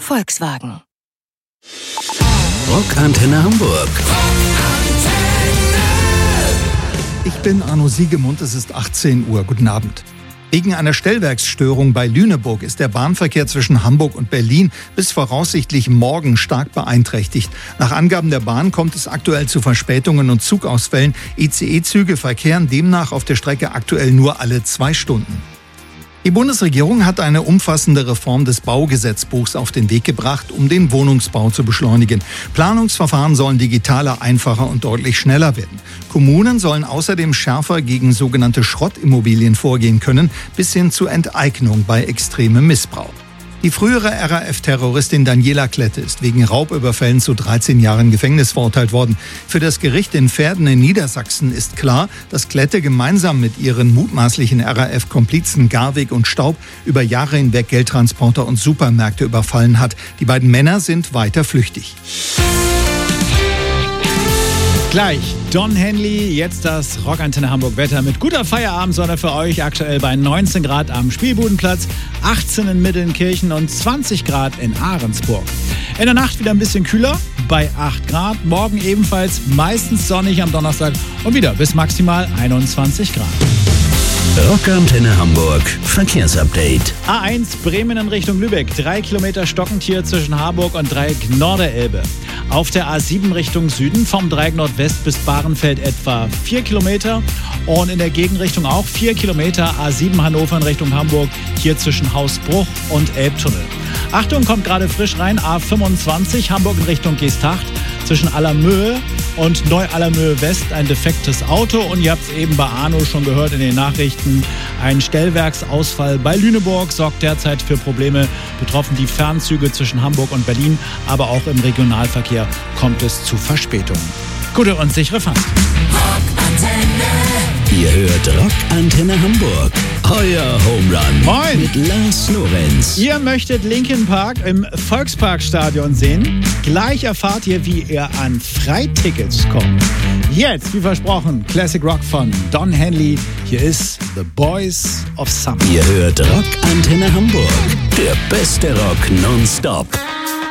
Volkswagen. Rockantenne Hamburg. Ich bin Arno Siegemund, es ist 18 Uhr. Guten Abend. Wegen einer Stellwerksstörung bei Lüneburg ist der Bahnverkehr zwischen Hamburg und Berlin bis voraussichtlich morgen stark beeinträchtigt. Nach Angaben der Bahn kommt es aktuell zu Verspätungen und Zugausfällen. ICE-Züge verkehren demnach auf der Strecke aktuell nur alle 2 Stunden. Die Bundesregierung hat eine umfassende Reform des Baugesetzbuchs auf den Weg gebracht, um den Wohnungsbau zu beschleunigen. Planungsverfahren sollen digitaler, einfacher und deutlich schneller werden. Kommunen sollen außerdem schärfer gegen sogenannte Schrottimmobilien vorgehen können, bis hin zu Enteignung bei extremem Missbrauch. Die frühere RAF-Terroristin Daniela Klette ist wegen Raubüberfällen zu 13 Jahren Gefängnis verurteilt worden. Für das Gericht in Verden in Niedersachsen ist klar, dass Klette gemeinsam mit ihren mutmaßlichen RAF-Komplizen Garwig und Staub über Jahre hinweg Geldtransporter und Supermärkte überfallen hat. Die beiden Männer sind weiter flüchtig. Gleich Don Henley, jetzt das Rockantenne Hamburg Wetter mit guter Feierabendsonne für euch. Aktuell bei 19 Grad am Spielbudenplatz, 18 in Mittelnkirchen und 20 Grad in Ahrensburg. In der Nacht wieder ein bisschen kühler, bei 8 Grad. Morgen ebenfalls meistens sonnig am Donnerstag und wieder bis maximal 21 Grad. Rockantenne Hamburg Verkehrsupdate. A1 Bremen in Richtung Lübeck. 3 Kilometer Stockentier zwischen Harburg und Dreieck Norderelbe. Auf der A7 Richtung Süden vom Dreieck Nordwest bis Bahrenfeld etwa 4 Kilometer. Und in der Gegenrichtung auch 4 Kilometer A7 Hannover in Richtung Hamburg. Hier zwischen Hausbruch und Elbtunnel. Achtung, kommt gerade frisch rein. A25 Hamburg in Richtung Geesthacht. Zwischen Allermöhe und Neu-Allermöhe West ein defektes Auto. Und ihr habt es eben bei Arno schon gehört in den Nachrichten. Ein Stellwerksausfall bei Lüneburg sorgt derzeit für Probleme. Betroffen die Fernzüge zwischen Hamburg und Berlin. Aber auch im Regionalverkehr kommt es zu Verspätungen. Gute und sichere Fahrt. Ihr hört Rockantenne Hamburg. Euer Home Run. Moin. Mit Lars Lorenz. Ihr möchtet Linkin Park im Volksparkstadion sehen? Gleich erfahrt ihr, wie ihr an Freitickets kommt. Jetzt, wie versprochen, Classic Rock von Don Henley. Hier ist The Boys of Summer. Ihr hört Rockantenne Hamburg. Der beste Rock nonstop.